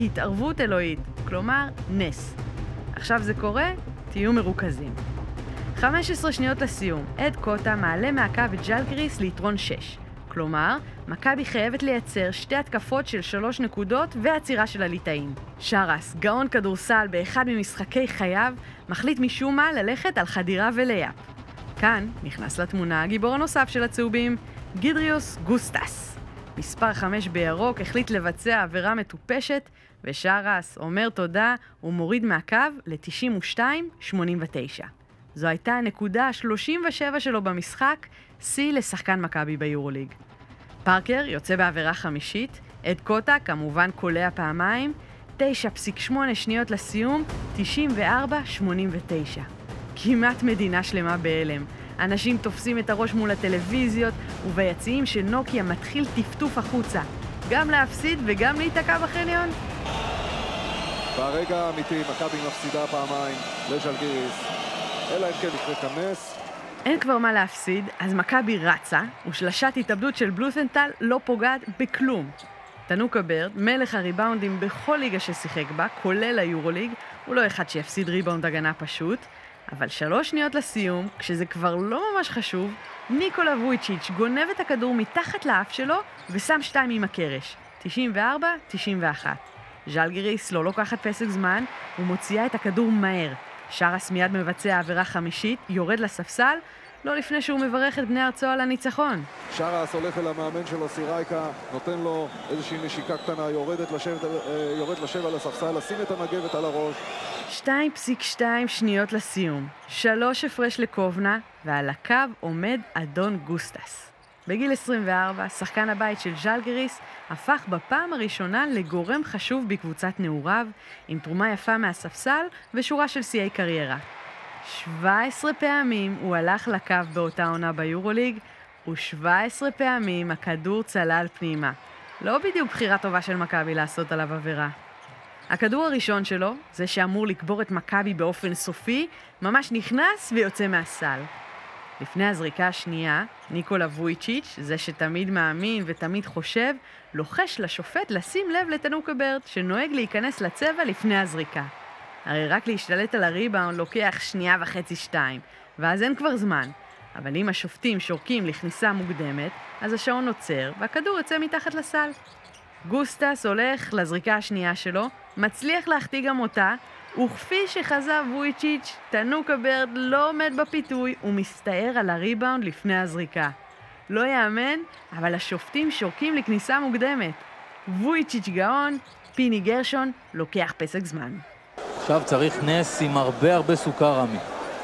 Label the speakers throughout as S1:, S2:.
S1: התערבות אלוהית, כלומר נס. עכשיו זה קורה, תהיו מרוכזים. 15 שניות לסיום, אד קוטה מעלה מהקו את ז'לגיריס ליתרון 6. כלומר, מכבי חייבת לייצר שתי התקפות של 3 נקודות ועצירה של הליטאים. שרס, גאון כדורסל באחד ממשחקי חייו, מחליט משום מה ללכת על חדירה ולייפ. כאן נכנס לתמונה הגיבור הנוסף של הצהובים, גידריוס גוסטס. מספר 5 בירוק החליט לבצע עבירה מטופשת, ושרס אומר תודה ומוריד מהקו ל-92-89. זו הייתה הנקודה ה-37 שלו במשחק, שיא לשחקן מכבי ביורוליג. פארקר יוצא בעבירה חמישית, אד קוטה כמובן קולע פעמיים, 9.8 שניות לסיום, 94-89. כמעט מדינה שלמה בהלם. אנשים תופסים את הראש מול הטלוויזיות, וביציעים של נוקיה מתחיל טפטוף החוצה. גם להפסיד וגם להיתקע בחניון.
S2: ברגע האמיתי, מכבי מפסידה פעמיים לז'לגיריס. אלא אם כן יקרה כאן נס.
S1: אין כבר מה להפסיד, אז מכבי רצה, ושלשת התאבדות של בלות'נטל לא פוגעת בכלום. תנוקה ברד, מלך הריבאונדים בכל ליגה ששיחק בה, כולל היורוליג, הוא לא אחד שיפסיד ריבאונד הגנה פשוט, אבל 3 שניות לסיום, כשזה כבר לא ממש חשוב, ניקולה וויצ'יץ' גונב את הכדור מתחת לאף שלו ושם 2 עם הקרש. 94-91. ז'לגיריס לא לוקחת פסק זמן ומוציאה את הכדור מהר. שרס מיד מבצע עבירה חמישית, יורד לספסל, לא לפני שהוא מברך את בני ארצו על הניצחון.
S2: שרס הולך אל המאמן שלו, סירייקה, נותן לו איזושהי נשיקה קטנה, יורד לשב על הספסל, לשים את המגבת על הראש.
S1: 2.2 שניות לסיום, 3 הפרש לקובנה, ועל הקו עומד אדון גוסטס. בגיל 24, שחקן הבית של ז'לגיריס הפך בפעם הראשונה לגורם חשוב בקבוצת נעוריו, עם תרומה יפה מהספסל ושורה של שיאי קריירה. 17 פעמים הוא הלך לקו באותה עונה ביורוליג, ו17 פעמים הכדור צלל פנימה. לא בדיוק בחירה טובה של מכבי לעשות עליו עבירה. הכדור הראשון שלו, זה שאמור לקבור את מכבי באופן סופי, ממש נכנס ויוצא מהסל. לפני הזריקה השנייה, ניקולה וויצ'יץ', זה שתמיד מאמין ותמיד חושב, לוחש לשופט לשים לב לתנוקה ברד, שנוהג להיכנס לצבע לפני הזריקה. הרי רק להשתלט על הריבאונד לוקח 1.5-2, ואז אין כבר זמן. אבל אם השופטים שורקים לכניסה מוקדמת, אז השעון עוצר והכדור יוצא מתחת לסל. גוסטס הולך לזריקה השנייה שלו, מצליח להחטיא גם אותה, וכפי שחזה וויצ'יץ', תנוקה ברד לא עומד בפיתוי ומסתער על הריבאונד לפני הזריקה. לא יאמן, אבל השופטים שורקים לכניסה מוקדמת. וויצ'יץ' גאון, פיני גרשון לוקח פסק זמן.
S3: עכשיו צריך נס עם הרבה סוכר, רמי.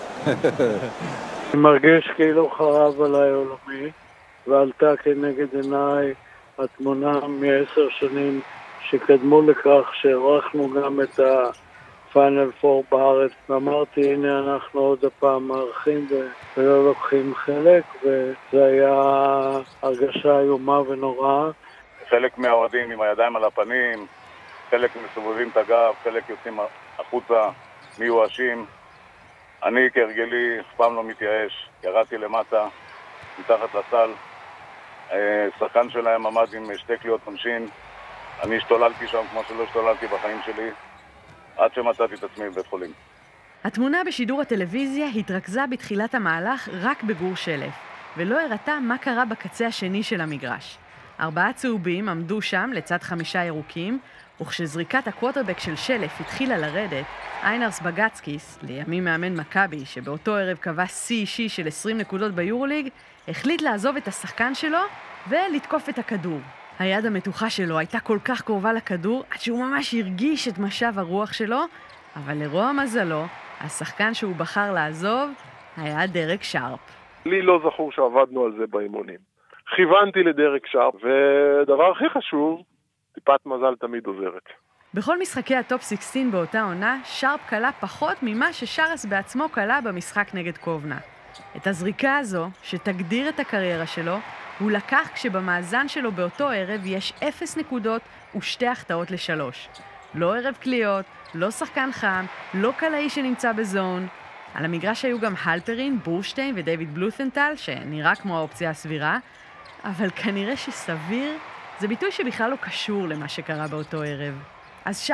S4: אני מרגיש כאילו חרב עליי עולמי, ועלתה כנגד עיניי התמונה מ10 שנים שקדמו לכך שערכנו גם את הפיינל פור בארץ, ואמרתי הנה אנחנו עוד הפעם מארחים ולא לוקחים חלק, וזה היה הרגשה איומה ונוראה.
S5: חלק מהאוהדים עם הידיים על הפנים, חלק מסובבים את הגב, חלק יוצאים החוצה, מיואשים. אני כהרגלי אף פעם לא מתייאש, ירדתי למטה, מתחת לסל. שחקן שלהם עמד עם 2 קליעות עונשין. אני השתוללתי שם כמו שלא השתוללתי בחיים שלי, עד שמצאתי את עצמי בבית חולים.
S1: התמונה בשידור הטלוויזיה התרכזה בתחילת המהלך רק בגור שלף, ולא הראתה מה קרה בקצה השני של המגרש. 4 צהובים עמדו שם לצד 5 ירוקים, וכשזריקת הקווטרבק של שלף התחילה לרדת, איינרס בגצקיס, לימים מאמן מכבי, שבאותו ערב קבע שיא אישי של 20 נקודות ביורוליג, החליט לעזוב את השחקן שלו ולתקוף את הכדור. היד המתוחה שלו הייתה כל כך קרובה לכדור, עד שהוא ממש הרגיש את משב הרוח שלו, אבל לרוע מזלו, השחקן שהוא בחר לעזוב היה דרק שרפ.
S6: לי לא זכור שעבדנו על זה באימונים. כיוונתי לדרק שרפ, ודבר הכי חשוב, טיפת מזל תמיד עוזרת.
S1: בכל משחקי הטופ 16 באותה עונה, שרפ קלה פחות ממה ששרס בעצמו קלה במשחק נגד קובנה. את הזריקה הזו, שתגדיר את הקריירה שלו, הוא לקח כשבמאזן שלו באותו ערב יש 0 נקודות ו2 החטאות ל3. לא ערב קליעות, לא שחקן חם, לא קלעי שנמצא בזון. על המגרש היו גם הלפרין, בורשטיין ודייוויד בלות'נטל, שנראה כמו האופציה הסבירה, אבל כנראה שסביר זה ביטוי שבכלל לא קשור למה שקרה באותו ערב. אז